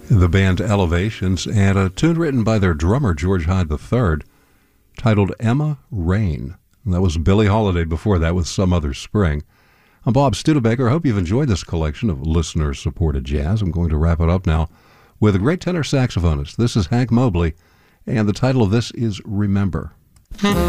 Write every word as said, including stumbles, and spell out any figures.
the band Elevations, and a tune written by their drummer, George Hyde the third, titled Emma Rain. And that was Billie Holiday before that with Some Other Spring. I'm Bob Studebaker. I hope you've enjoyed this collection of listener-supported jazz. I'm going to wrap it up now with a great tenor saxophonist. This is Hank Mobley, and the title of this is Remember.